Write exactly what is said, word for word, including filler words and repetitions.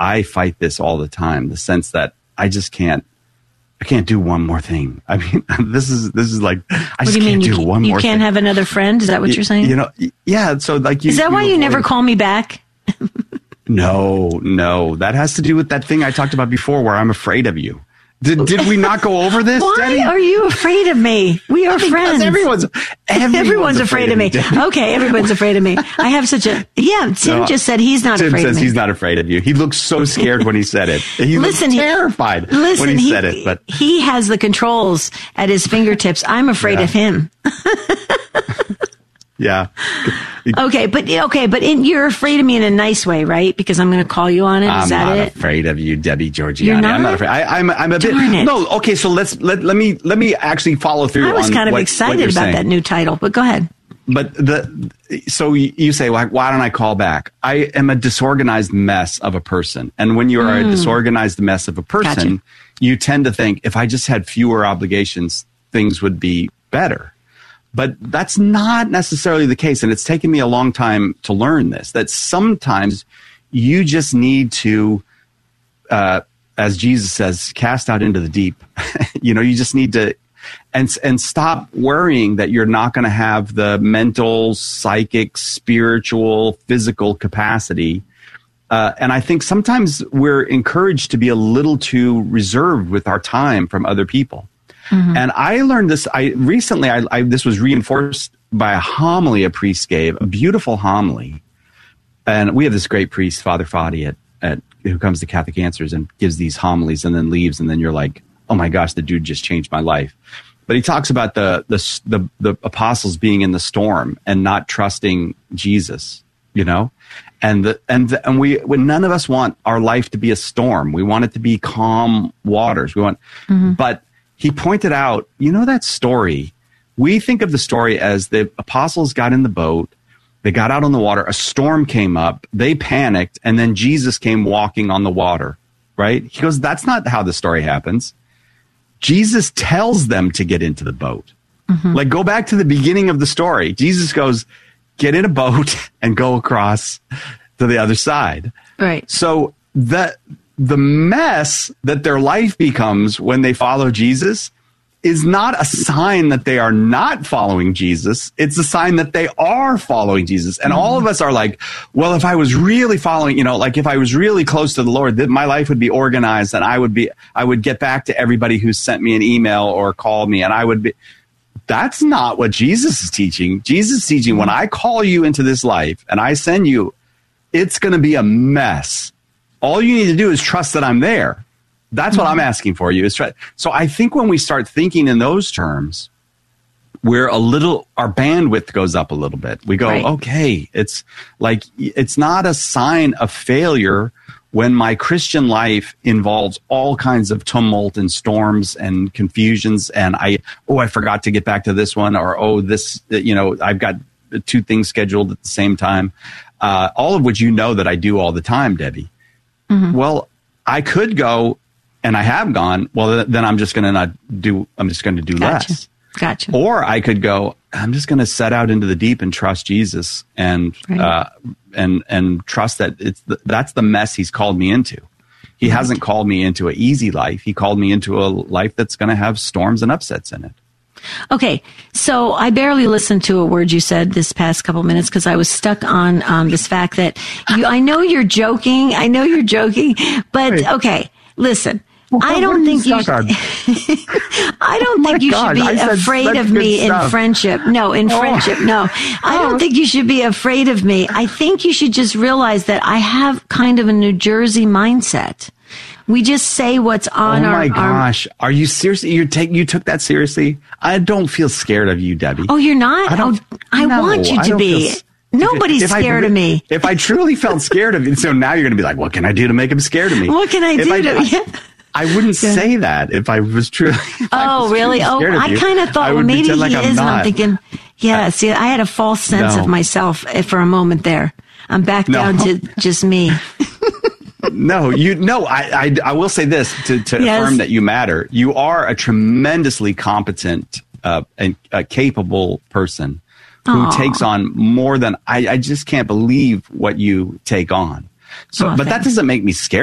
I fight this all the time. The sense that I just can't, I can't do one more thing. I mean, this is, this is like, I what just do you can't mean? do You, one you more thing. You can't have another friend? Is that what you, you're saying? You know, yeah. So like you, is that why you, you never call me back? No, no. That has to do with that thing I talked about before where I'm afraid of you. Did, did we not go over this? Why Denny? are you afraid of me? We are because friends. Everyone's, everyone's, everyone's afraid, afraid of me. me Okay, everyone's afraid of me. I have such a... Yeah, Tim no, just said he's not Tim afraid of me. Tim says he's not afraid of you. He looks so scared when he said it. He listen, looked terrified he, listen, when he, he said it. But he has the controls at his fingertips. I'm afraid yeah. of him. Yeah. Okay, but okay, but in, you're afraid of me in a nice way, right? Because I'm going to call you on it. Is I'm that not it? afraid of you, Debbie Georgianni. You're not? I'm not afraid. I, I'm, I'm a bit. Darn it. No, okay. So let's let let me let me actually follow through. I was on kind of what, excited what about saying. that new title, but go ahead. But the so you say, like, why don't I call back? I am a disorganized mess of a person, and when you are mm. a disorganized mess of a person, gotcha. You tend to think if I just had fewer obligations, things would be better. But that's not necessarily the case. And it's taken me a long time to learn this, that sometimes you just need to, uh, as Jesus says, cast out into the deep. You know, you just need to, and, and stop worrying that you're not going to have the mental, psychic, spiritual, physical capacity. Uh, and I think sometimes we're encouraged to be a little too reserved with our time from other people. Mm-hmm. And I learned this, I recently, I, I, this was reinforced by a homily a priest gave, a beautiful homily. And we have this great priest, Father Fadi, at, at, who comes to Catholic Answers and gives these homilies and then leaves. And then you're like, oh my gosh, the dude just changed my life. But he talks about the, the, the, the apostles being in the storm and not trusting Jesus, you know? And the, and the, and we, when none of us want our life to be a storm, we want it to be calm waters. We want, mm-hmm. but he pointed out, you know, that story, we think of the story as the apostles got in the boat, they got out on the water, a storm came up, they panicked, and then Jesus came walking on the water, right? He goes, that's not how the story happens. Jesus tells them to get into the boat. Mm-hmm. Like, go back to the beginning of the story. Jesus goes, get in a boat and go across to the other side. Right. So that... the mess that their life becomes when they follow Jesus is not a sign that they are not following Jesus. It's a sign that they are following Jesus. And mm-hmm. all of us are like, well, if I was really following, you know, like if I was really close to the Lord, that my life would be organized and I would be, I would get back to everybody who sent me an email or called me and I would be, that's not what Jesus is teaching. Jesus is teaching when I call you into this life and I send you, it's going to be a mess. All you need to do is trust that I'm there. That's what mm-hmm. I'm asking for you. Is try- so I think when we start thinking in those terms, we're a little, our bandwidth goes up a little bit. We go, right. okay, it's like, it's not a sign of failure when my Christian life involves all kinds of tumult and storms and confusions. And I, oh, I forgot to get back to this one, or, oh, this, you know, I've got two things scheduled at the same time. Uh, all of which you know that I do all the time, Debbie. Mm-hmm. Well, I could go, and I have gone, well, then I'm just going to not do, I'm just going to do gotcha. less. Gotcha. Or I could go, I'm just going to set out into the deep and trust Jesus and, right. uh, and, and trust that it's the, that's the mess he's called me into. He right. hasn't called me into an easy life. He called me into a life that's going to have storms and upsets in it. Okay, so I barely listened to a word you said this past couple minutes because I was stuck on um, this fact that you, I know you're joking. I know you're joking, but right. okay, listen. Well, I don't think you. Should, I don't think oh you God, should be afraid of me stuff. in friendship. No, in oh. friendship, no. I don't think you should be afraid of me. I think you should just realize that I have kind of a New Jersey mindset. We just say what's on our... Oh, my gosh. Our, Are you seriously? You take you took that seriously? I don't feel scared of you, Debbie. Oh, you're not? I, don't, oh, I no, want you to be. Feel, Nobody's if, if scared I, of me. If I truly felt scared of you, so now you're going to be like, what can I do to make him scared of me? What can I if do I, to... I, yeah. I wouldn't yeah. say that if I was truly... Oh, was really? Truly oh, I kind of thought, well, maybe he like is. And I'm thinking, yeah, see, I had a false sense no. of myself for a moment there. I'm back no. down to just me. No, you no. I, I I will say this to, to yes. affirm that you matter. You are a tremendously competent uh, and uh, capable person who Aww. takes on more than I. I just can't believe what you take on. So, oh, but thanks. That doesn't make me scared.